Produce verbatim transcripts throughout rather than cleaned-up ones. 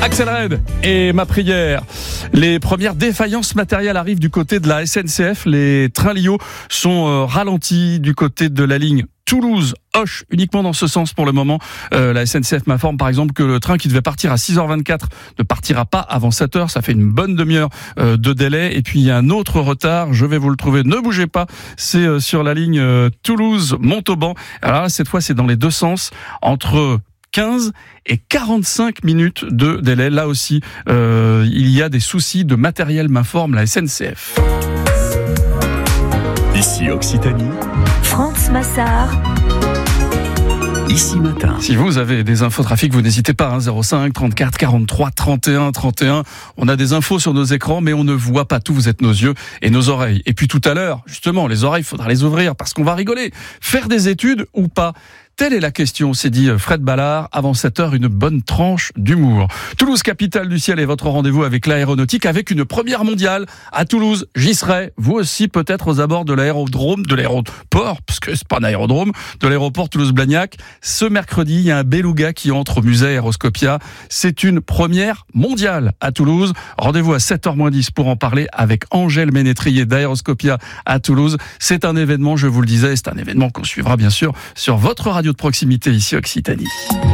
Axel Red et ma prière. Les premières défaillances matérielles arrivent du côté de la S N C F. Les trains Lio sont euh, ralentis du côté de la ligne Toulouse-Auch, uniquement dans ce sens pour le moment. Euh, la S N C F m'informe par exemple que le train qui devait partir à six heures vingt-quatre ne partira pas avant sept heures. Ça fait une bonne demi-heure euh, de délai. Et puis il y a un autre retard, je vais vous le trouver, ne bougez pas. C'est euh, sur la ligne euh, Toulouse-Montauban. Alors là, cette fois, c'est dans les deux sens, entre quinze et quarante-cinq minutes de délai. Là aussi, euh, il y a des soucis de matériel, m'informe la S N C F. Ici Occitanie, France Massard. Ici Matin. Si vous avez des infos trafic, vous n'hésitez pas, hein, zéro cinq, trente-quatre, quarante-trois, trente et un, trente et un. On a des infos sur nos écrans, mais on ne voit pas tout. Vous êtes nos yeux et nos oreilles. Et puis tout à l'heure, justement, les oreilles, il faudra les ouvrir parce qu'on va rigoler. Faire des études ou pas? Telle est la question, s'est dit Fred Ballard. Avant sept heures, une bonne tranche d'humour. Toulouse, capitale du ciel, est votre rendez-vous avec l'aéronautique, avec une première mondiale à Toulouse. J'y serai, vous aussi peut-être aux abords de l'aérodrome, de l'aéroport, parce que c'est pas un aérodrome, de l'aéroport Toulouse-Blagnac. Ce mercredi, il y a un beluga qui entre au musée Aéroscopia. C'est une première mondiale à Toulouse. Rendez-vous à sept heures moins dix pour en parler avec Angèle Ménétrier d'Aéroscopia à Toulouse. C'est un événement, je vous le disais, c'est un événement qu'on suivra bien sûr sur votre radio de proximité ici Occitanie.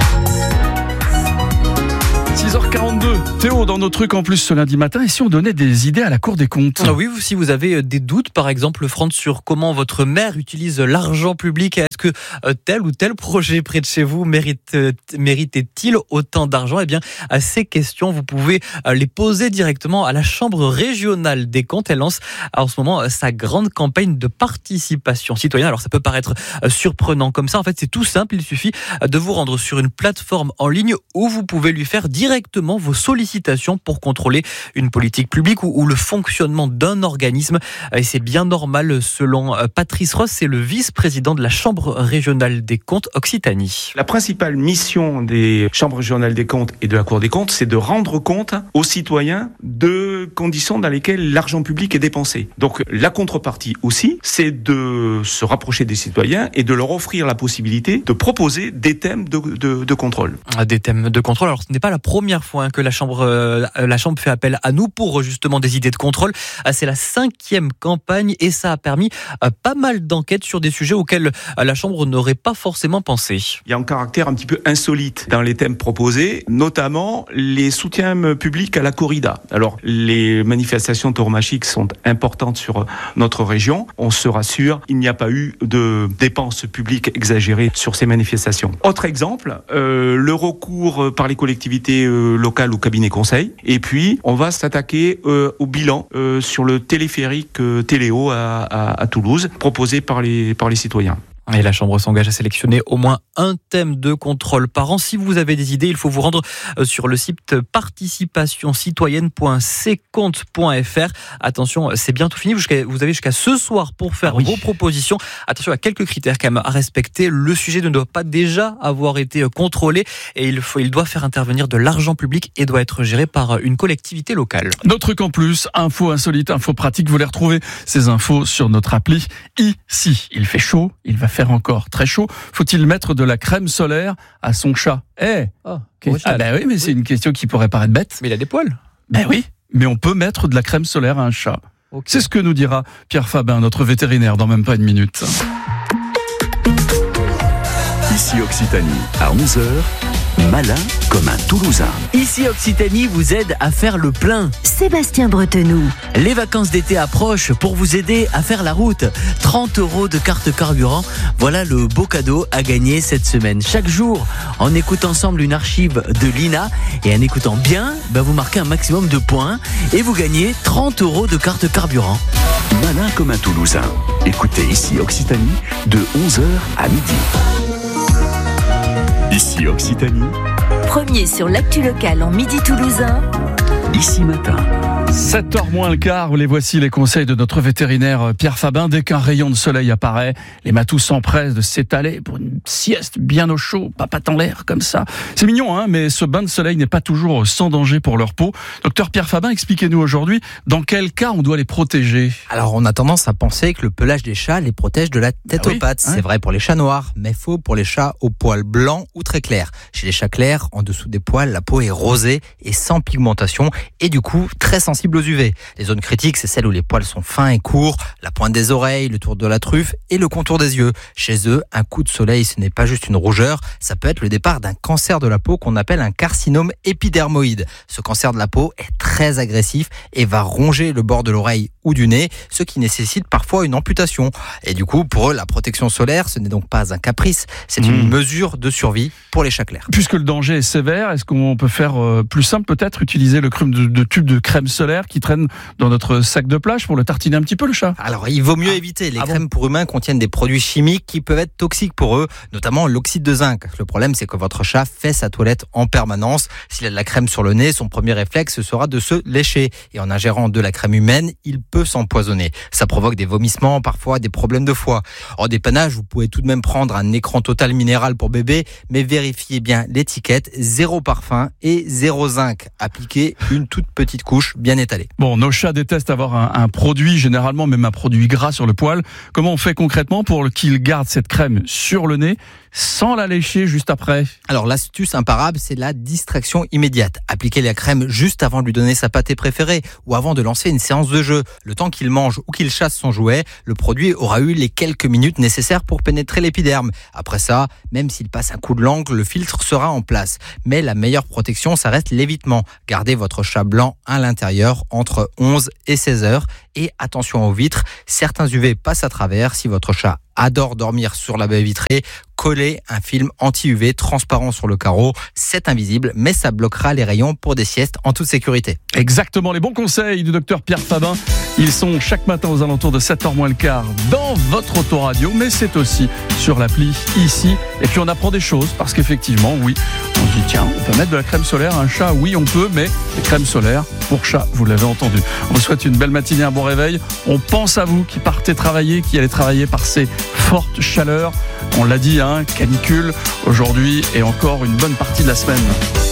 six heures quarante-deux. Théo, dans nos trucs en plus ce lundi matin, et si on donnait des idées à la Cour des comptes? Ah oui, si vous avez des doutes, par exemple, Franck, sur comment votre maire utilise l'argent public, est-ce que tel ou tel projet près de chez vous mérite, méritait-il autant d'argent? Eh bien, à ces questions, vous pouvez les poser directement à la Chambre régionale des comptes. Elle lance en ce moment sa grande campagne de participation citoyenne. Alors, ça peut paraître surprenant comme ça. En fait, c'est tout simple. Il suffit de vous rendre sur une plateforme en ligne où vous pouvez lui faire directement directement vos sollicitations pour contrôler une politique publique ou, ou le fonctionnement d'un organisme. Et c'est bien normal selon Patrice Ross, c'est le vice-président de la Chambre régionale des comptes Occitanie. La principale mission des chambres régionales des comptes et de la Cour des comptes, c'est de rendre compte aux citoyens de conditions dans lesquelles l'argent public est dépensé. Donc la contrepartie aussi, c'est de se rapprocher des citoyens et de leur offrir la possibilité de proposer des thèmes de, de, de contrôle. Des thèmes de contrôle, alors ce n'est pas la première fois hein, que la chambre, euh, la chambre fait appel à nous pour justement des idées de contrôle. Ah, c'est la cinquième campagne et ça a permis euh, pas mal d'enquêtes sur des sujets auxquels euh, la chambre n'aurait pas forcément pensé. Il y a un caractère un petit peu insolite dans les thèmes proposés, notamment les soutiens publics à la corrida. Alors, les manifestations tauromachques sont importantes sur notre région. On se rassure, il n'y a pas eu de dépenses publiques exagérées sur ces manifestations. Autre exemple, euh, le recours par les collectivités local au cabinet conseil. Et puis, on va s'attaquer euh, au bilan euh, sur le téléphérique euh, Téléo à, à, à Toulouse, proposé par les, par les citoyens. Et la Chambre s'engage à sélectionner au moins un thème de contrôle par an. Si vous avez des idées, il faut vous rendre sur le site participation citoyenne point c compte point f r. Attention, c'est bientôt fini. Vous avez jusqu'à ce soir pour faire oui. vos propositions. Attention à quelques critères quand même à respecter. Le sujet ne doit pas déjà avoir été contrôlé et il, faut, il doit faire intervenir de l'argent public et doit être géré par une collectivité locale. Nos trucs en plus, infos insolites, infos pratiques, vous les retrouvez ces infos sur notre appli ici. Il fait chaud, il va faire faire encore très chaud. Faut-il mettre de la crème solaire à son chat? Eh hey, oh, okay. Ah ben oui, mais oui. C'est une question qui pourrait paraître bête. Mais il a des poils. Ben oui, mais on peut mettre de la crème solaire à un chat. Okay. C'est ce que nous dira Pierre Fabin, notre vétérinaire, dans même pas une minute. Ici Occitanie, à onze heures, malin comme un Toulousain. Ici Occitanie vous aide à faire le plein. Sébastien Bretenoux. Les vacances d'été approchent pour vous aider à faire la route. trente euros de carte carburant, voilà le beau cadeau à gagner cette semaine. Chaque jour, on écoute ensemble une archive de l'I N A et en écoutant bien, ben vous marquez un maximum de points et vous gagnez trente euros de carte carburant. Malin comme un Toulousain. Écoutez Ici Occitanie de onze heures à midi. Ici Occitanie. Premier sur l'actu locale en midi toulousain. Ici Matin. sept heures moins le quart, les voici les conseils de notre vétérinaire Pierre Fabin. Dès qu'un rayon de soleil apparaît, les matous s'empressent de s'étaler pour une sieste bien au chaud, papatte en l'air comme ça. C'est mignon, hein, mais ce bain de soleil n'est pas toujours sans danger pour leur peau. Docteur Pierre Fabin, expliquez-nous aujourd'hui dans quel cas on doit les protéger. Alors on a tendance à penser que le pelage des chats les protège de la tête Ah oui, aux pattes. hein. C'est vrai pour les chats noirs, mais faux pour les chats aux poils blancs ou très clairs. Chez les chats clairs, en dessous des poils, la peau est rosée et sans pigmentation et du coup très sensible aux U V. Les zones critiques, c'est celles où les poils sont fins et courts, la pointe des oreilles, le tour de la truffe et le contour des yeux. Chez eux, un coup de soleil, ce n'est pas juste une rougeur, ça peut être le départ d'un cancer de la peau qu'on appelle un carcinome épidermoïde. Ce cancer de la peau est très agressif et va ronger le bord de l'oreille ou du nez, ce qui nécessite parfois une amputation. Et du coup, pour eux, la protection solaire, ce n'est donc pas un caprice, c'est Mmh. une mesure de survie pour les chats clairs. Puisque le danger est sévère, est-ce qu'on peut faire euh, plus simple peut-être, utiliser le crume de, de tube de crème solaire qui traîne dans notre sac de plage pour le tartiner un petit peu, le chat? Alors, il vaut mieux éviter. Les Ah bon crèmes pour humains contiennent des produits chimiques qui peuvent être toxiques pour eux, notamment l'oxyde de zinc. Le problème, c'est que votre chat fait sa toilette en permanence. S'il a de la crème sur le nez, son premier réflexe sera de se lécher. Et en ingérant de la crème humaine, il peut s'empoisonner. Ça provoque des vomissements, parfois des problèmes de foie. En dépannage, vous pouvez tout de même prendre un écran total minéral pour bébé, mais vérifiez bien l'étiquette, zéro parfum et zéro zinc. Appliquez une toute petite couche bien étalée. Bon, nos chats détestent avoir un, un produit, généralement même un produit gras sur le poil. Comment on fait concrètement pour qu'ils gardent cette crème sur le nez sans la lécher juste après? Alors l'astuce imparable, c'est la distraction immédiate. Appliquez la crème juste avant de lui donner sa pâtée préférée ou avant de lancer une séance de jeu. Le temps qu'il mange ou qu'il chasse son jouet, le produit aura eu les quelques minutes nécessaires pour pénétrer l'épiderme. Après ça, même s'il passe un coup de langue, le filtre sera en place. Mais la meilleure protection, ça reste l'évitement. Gardez votre chat blanc à l'intérieur entre onze et seize heures. Et attention aux vitres, certains U V passent à travers. Si votre chat adore dormir sur la baie vitrée, collez un film anti-U V transparent sur le carreau. C'est invisible, mais ça bloquera les rayons pour des siestes en toute sécurité. Exactement, les bons conseils du docteur Pierre Fabin. Ils sont chaque matin aux alentours de sept heures moins le quart dans votre autoradio, mais c'est aussi sur l'appli ici. Et puis on apprend des choses parce qu'effectivement, oui, on se dit tiens, on peut mettre de la crème solaire à un chat. Oui, on peut, mais des crèmes solaires pour chat, vous l'avez entendu. On vous souhaite une belle matinée, un bon réveil. On pense à vous qui partez travailler, qui allez travailler par ces fortes chaleurs. On l'a dit, hein, canicule aujourd'hui et encore une bonne partie de la semaine.